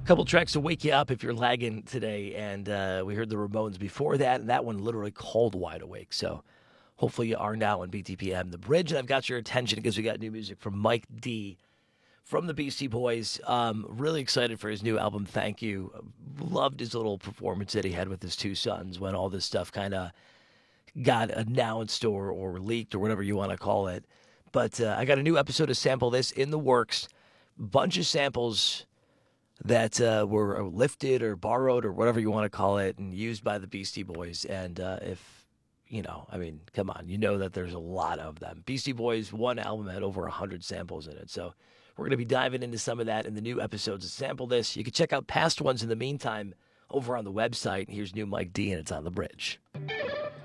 Couple tracks to wake you up if you're lagging today, and we heard the Ramones before that, and that one literally called Wide Awake. So hopefully you are now on BTPM The Bridge, and I've got your attention because we got new music from Mike D from the Beastie Boys. Really excited for his new album, Thank You. Loved his little performance that he had with his two sons when all this stuff kind of got announced or leaked or whatever you want to call it. But I got a new episode of Sample This in the works. Bunch of samples that were lifted or borrowed or whatever you want to call it and used by the Beastie Boys. And come on, you know that there's a lot of them. Beastie Boys, one album had over 100 samples in it. So we're going to be diving into some of that in the new episodes of Sample This. You can check out past ones in the meantime over on the website. Here's new Mike D, and it's on the bridge.